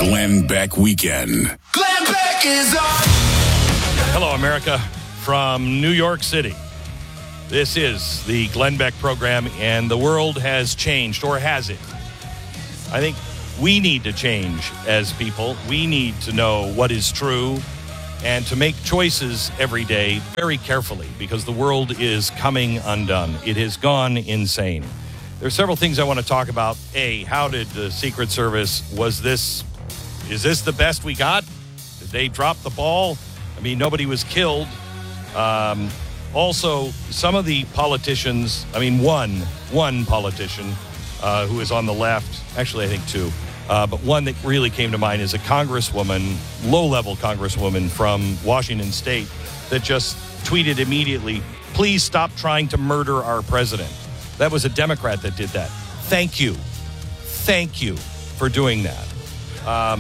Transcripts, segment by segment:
Glenn Beck Weekend. Glenn Beck is on. Hello, America, from New York City. This is the Glenn Beck program, and the world has changed, or has it? I think we need to change as people. We need to know what is true and to make choices every day very carefully, because the world is coming undone. It has gone insane. There are several things I want to talk about. A, how did the Secret Service, is this the best we got? Did they drop the ball? I mean, nobody was killed. Also, some of the politicians, one politician who is on the left, actually I think two, but one that really came to mind is a congresswoman, low-level congresswoman from Washington State that just tweeted immediately, "Please stop trying to murder our president." That was a Democrat that did that. Thank you. Thank you for doing that.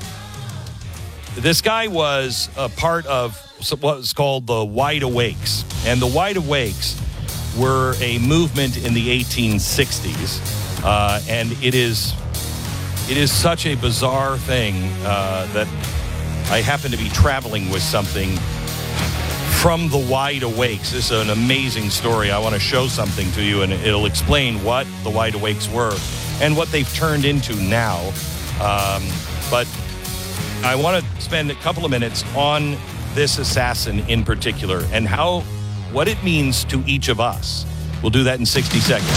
This guy was a part of what was called the Wide Awakes. And the Wide Awakes were a movement in the 1860s. And it is such a bizarre thing that I happen to be traveling with something from the Wide Awakes. This is an amazing story. I want to show something to you, and it'll explain what the Wide Awakes were and what they've turned into now. But I want to spend a couple of minutes on this assassin in particular and what it means to each of us. We'll do that in 60 seconds.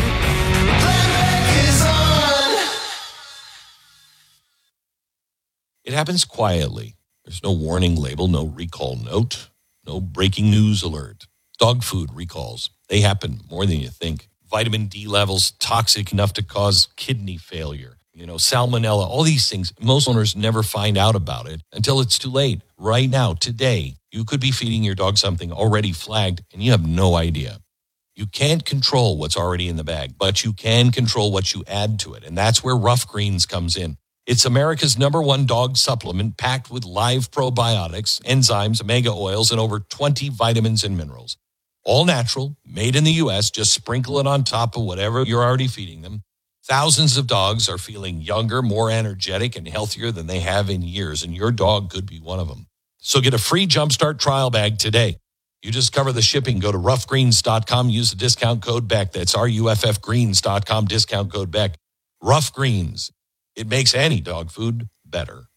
It happens quietly. There's no warning label, no recall note, no breaking news alert. Dog food recalls. They happen more than you think. Vitamin D levels toxic enough to cause kidney failure. Salmonella, all these things. Most owners never find out about it until it's too late. Right now, today, you could be feeding your dog something already flagged and you have no idea. You can't control what's already in the bag, but you can control what you add to it. And that's where Rough Greens comes in. It's America's #1 dog supplement packed with live probiotics, enzymes, omega oils, and over 20 vitamins and minerals. All natural, made in the U.S. Just sprinkle it on top of whatever you're already feeding them. Thousands of dogs are feeling younger, more energetic, and healthier than they have in years, and your dog could be one of them. So get a free Jumpstart trial bag today. You just cover the shipping. Go to roughgreens.com. Use the discount code BECK. That's ruffgreens.com, discount code BECK. Rough Greens. It makes any dog food better.